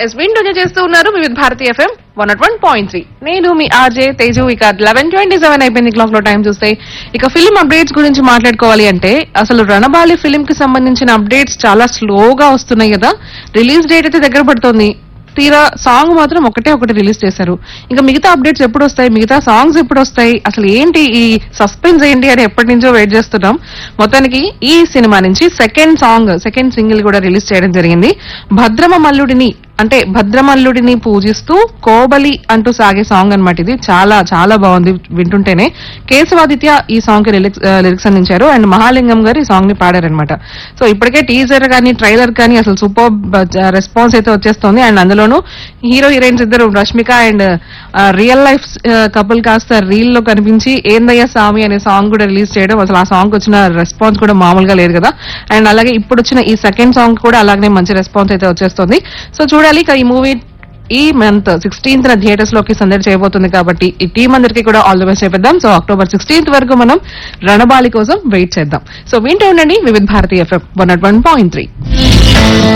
వింటూనే చేస్తూ ఉన్నారు వివిధ భారతి ఎఫ్ఎం 101.3. నేను మీ ఆర్జే తేజు. ఇక 11:27 అయిపోయింది క్లాక్ లో టైం చూస్తే. ఇక ఫిల్మ్ అప్డేట్స్ గురించి మాట్లాడుకోవాలి అంటే అసలు రణబాలి ఫిల్మ్ కి సంబంధించిన అప్డేట్స్ చాలా స్లోగా వస్తున్నాయి కదా. రిలీజ్ డేట్ అయితే దగ్గర పడుతోంది, తీరా సాంగ్ మాత్రం ఒకటి రిలీజ్ చేశారు. ఇంకా మిగతా అప్డేట్స్ ఎప్పుడు వస్తాయి, మిగతా సాంగ్స్ ఎప్పుడు వస్తాయి, అసలు ఏంటి ఈ సస్పెన్స్ ఏంటి అని ఎప్పటి నుంచో వెయిట్ చేస్తున్నాం. మొత్తానికి ఈ సినిమా నుంచి సెకండ్ సింగిల్ కూడా రిలీజ్ చేయడం జరిగింది. భద్రమల్లుడిని పూజిస్తూ కోబలి అంటూ సాగే సాంగ్ అన్నమాట. ఇది చాలా చాలా బాగుంది వింటుంటేనే. కేశవాదిత్య ఈ సాంగ్ కి లిరిక్స్ అందించారు అండ్ మహాలింగం గారు ఈ సాంగ్ ని పాడారనమాట. సో ఇప్పటికే టీజర్ కానీ ట్రైలర్ కానీ అసలు సూపర్ రెస్పాన్స్ అయితే వచ్చేస్తోంది. అండ్ అందులోనూ హీరో హీరోయిన్స్ ఇద్దరు Rashmika and real life couple కాస్త రీల్ లో కనిపించి ఏందయ్య స్వామి అనే సాంగ్ కూడా రిలీజ్ చేయడం, అసలు ఆ సాంగ్ వచ్చిన రెస్పాన్స్ కూడా మామూలుగా లేదు కదా. అండ్ అలాగే ఇప్పుడు వచ్చిన ఈ సెకండ్ సాంగ్ కూడా అలాగే మంచి రెస్పాన్స్ అయితే వచ్చేస్తుంది. సో చూడాలి. ఈ మూవీ ఈ మంత్ 16th థియేటర్స్ లోకి సందడి చేయబోతుంది కాబట్టి ఈ టీం అందరికీ కూడా ఆల్ ది బెస్ట్ చెప్పేద్దాం. సో October 16th వరకు మనం రణబాలి కోసం వెయిట్ చేద్దాం. సో వింటూ ఉండండి వివిధ భారతి ఎఫ్ఎం 101.3.